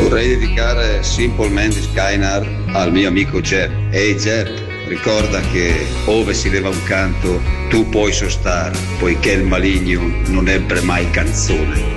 Vorrei dedicare Simple Man di Skynar al mio amico Jeff. Ehi Jeff, ricorda che ove si leva un canto tu puoi sostare, poiché il maligno non ebbe mai canzone.